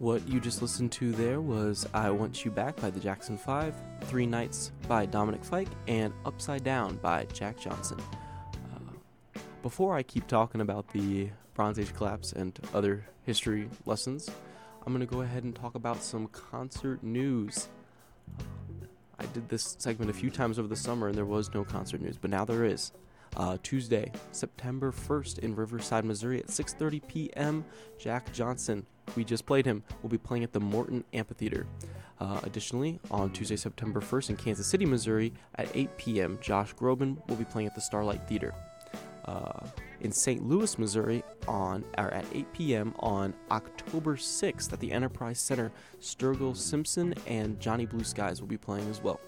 What you just listened to there was I Want You Back by the Jackson 5, Three Nights by Dominic Fike, and Upside Down by Jack Johnson. Before I keep talking about the Bronze Age collapse and other history lessons, I'm going to go ahead and talk about some concert news. I did this segment a few times over the summer and there was no concert news, but now there is. Tuesday, September 1st in Riverside, Missouri at 6:30 p.m. Jack Johnson, we just played him, will be playing at the Morton Amphitheater. Additionally, on Tuesday, September 1st in Kansas City, Missouri at 8 p.m. Josh Groban will be playing at the Starlight Theater. In St. Louis, Missouri at 8 p.m. on October 6th at the Enterprise Center, Sturgill Simpson and Johnny Blue Skies will be playing as well.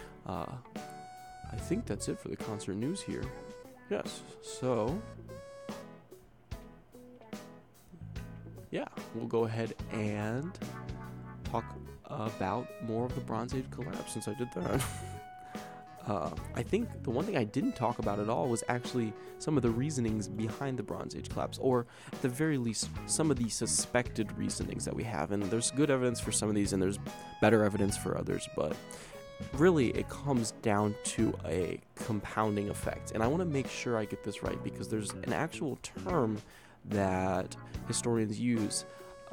I think that's it for the concert news here. Yes, so yeah, we'll go ahead and talk about more of the Bronze Age collapse since I did that. I think the one thing I didn't talk about at all was actually some of the reasonings behind the Bronze Age collapse, or at the very least, some of the suspected reasonings that we have. And there's good evidence for some of these, and there's better evidence for others, but really it comes down to a compounding effect. And I want to make sure I get this right, because there's an actual term that historians use.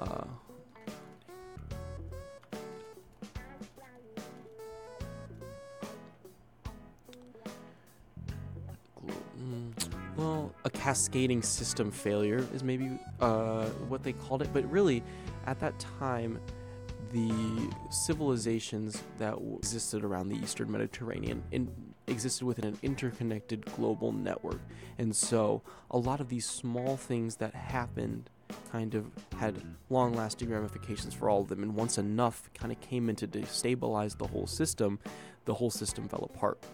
A cascading system failure is maybe what they called it. But really, at that time, the civilizations that existed around the Eastern Mediterranean existed within an interconnected global network. And so a lot of these small things that happened kind of had long-lasting ramifications for all of them. And once enough kind of came in to destabilize the whole system fell apart.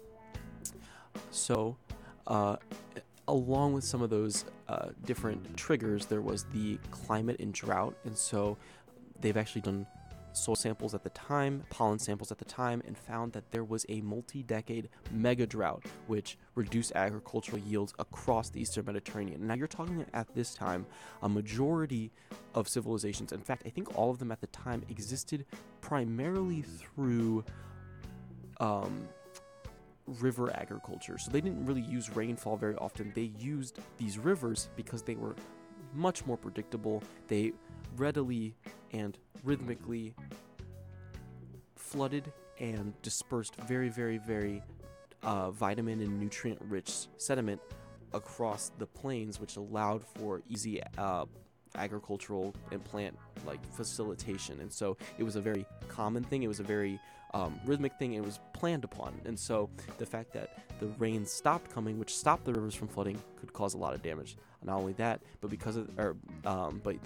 So along with some of those different triggers, there was the climate and drought. And so they've actually done soil samples at the time, pollen samples at the time, and found that there was a multi-decade mega drought, which reduced agricultural yields across the Eastern Mediterranean. Now you're talking at this time, a majority of civilizations, in fact, I think all of them at the time existed primarily through river agriculture. So they didn't really use rainfall very often. They used these rivers because they were much more predictable. They readily and rhythmically flooded and dispersed very, very, very vitamin and nutrient-rich sediment across the plains, which allowed for easy agricultural and plant facilitation. And so it was a very common thing. It was a very rhythmic thing. It was planned upon. And so the fact that the rain stopped coming, which stopped the rivers from flooding, could cause a lot of damage. Not only that, but but